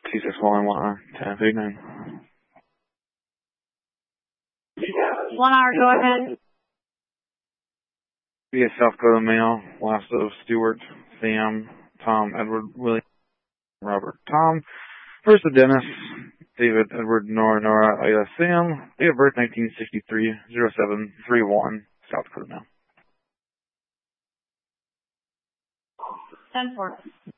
T611 10:39. 1 hour, go ahead. Via South Dakota Mail, last of Stewart, Sam, Tom, Edward, William, Robert, Tom. First of Dennis, David, Edward, Nora, Ida, Sam. Date of birth 1963, 0731, South Dakota Mail. 10-4.